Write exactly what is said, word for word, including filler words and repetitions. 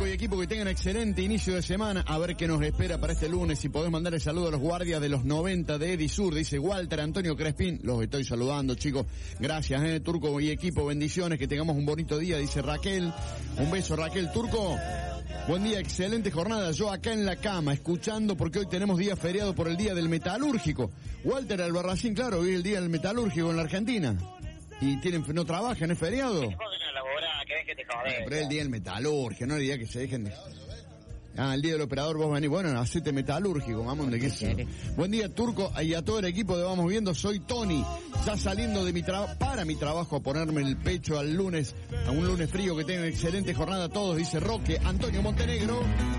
y equipo, que tengan excelente inicio de semana. A ver qué nos espera para este lunes. Si podés mandar el saludo a los guardias de los noventa de Edisur, dice Walter Antonio Crespín. Los estoy saludando, chicos. Gracias, eh, Turco y equipo. Bendiciones, que tengamos un bonito día, dice Raquel. Un beso, Raquel. Turco, buen día, excelente jornada. Yo acá en la cama, escuchando, porque hoy tenemos día feriado por el Día del Metalúrgico. Walter Albarracín, claro, hoy es el Día del Metalúrgico en la Argentina. Y tienen, no trabajan, es feriado. Pero es el Día del Metalúrgico, no el día que se dejen de... Ah, el día del operador vos venís, bueno, hacete metalúrgico, mamón, de qué sé. Buen día, Turco, y a todo el equipo de Vamos Viendo, soy Tony, ya saliendo de mi trabajo, para mi trabajo, a ponerme el pecho al lunes, a un lunes frío, que tengan excelente jornada a todos, dice Roque Antonio Montenegro.